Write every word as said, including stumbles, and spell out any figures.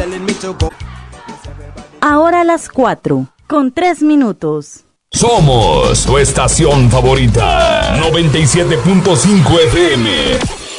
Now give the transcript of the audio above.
Ahora las cuatro, con tres minutos. Somos tu estación favorita, noventa y siete punto cinco F M.